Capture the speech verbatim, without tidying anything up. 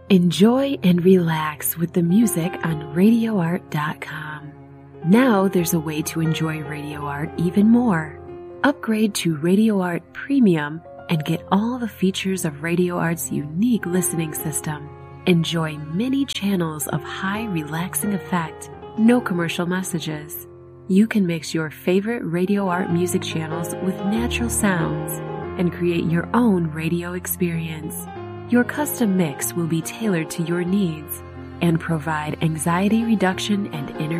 Enjoy and relax with the music on radio art dot com. Now there's a way to enjoy Radio Art even more. Upgrade to Radio Art Premium and get all the features of Radio Art's unique listening system. Enjoy many channels of high relaxing effect, no commercial messages. You can mix your favorite Radio Art music channels with natural sounds and create your own radio experience. Your custom mix will be tailored to your needs and provide anxiety reduction and inner